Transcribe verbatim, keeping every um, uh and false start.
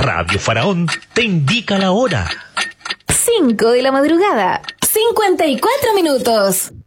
Radio Faraón te indica la hora. cinco de la madrugada, cincuenta y cuatro minutos.